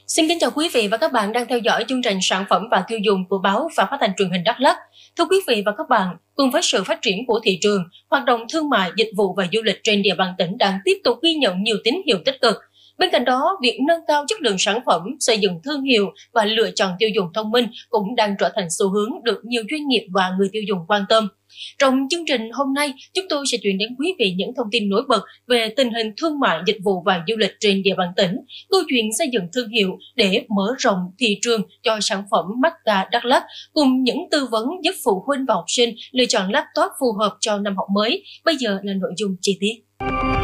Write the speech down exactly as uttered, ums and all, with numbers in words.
Xin kính chào quý vị và các bạn đang theo dõi chương trình sản phẩm và tiêu dùng của báo Và Phát thanh Truyền hình Đắk Lắk. Thưa quý vị và các bạn, cùng với sự phát triển của thị trường, hoạt động thương mại, dịch vụ và du lịch trên địa bàn tỉnh đang tiếp tục ghi nhận nhiều tín hiệu tích cực. Bên cạnh đó, việc nâng cao chất lượng sản phẩm, xây dựng thương hiệu và lựa chọn tiêu dùng thông minh cũng đang trở thành xu hướng được nhiều doanh nghiệp và người tiêu dùng quan tâm. Trong chương trình hôm nay, chúng tôi sẽ chuyển đến quý vị những thông tin nổi bật về tình hình thương mại, dịch vụ và du lịch trên địa bàn tỉnh, câu chuyện xây dựng thương hiệu để mở rộng thị trường cho sản phẩm Macca Đắk Lắk, cùng những tư vấn giúp phụ huynh và học sinh lựa chọn laptop phù hợp cho năm học mới. Bây giờ là nội dung chi tiết.